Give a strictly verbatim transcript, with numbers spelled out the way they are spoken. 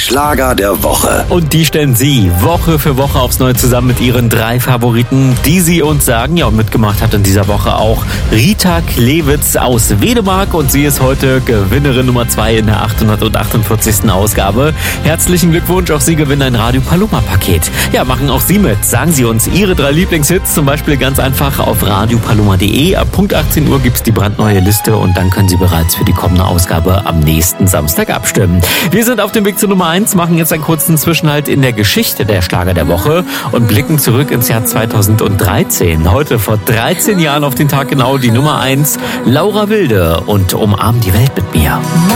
Schlager der Woche. Und die stellen Sie Woche für Woche aufs Neue zusammen mit Ihren drei Favoriten, die Sie uns sagen. Ja, und mitgemacht hat in dieser Woche auch Rita Klewitz aus Wedemark. Und sie ist heute Gewinnerin Nummer zwei in der achthundertachtundvierzigsten Ausgabe. Herzlichen Glückwunsch, auch Sie gewinnen ein Radio Paloma-Paket. Ja, machen auch Sie mit. Sagen Sie uns Ihre drei Lieblingshits, zum Beispiel ganz einfach auf radio paloma punkt de. Ab Punkt achtzehn Uhr gibt es die brandneue Liste und dann können Sie bereits für die kommende Ausgabe am nächsten Samstag abstimmen. Wir sind auf dem Weg zur Nummer eins, machen jetzt einen kurzen Zwischenhalt in der Geschichte der Schlager der Woche und blicken zurück ins Jahr zweitausenddreizehn. Heute vor dreizehn Jahren auf den Tag genau die Nummer eins, Laura Wilde und Umarm die Welt mit mir.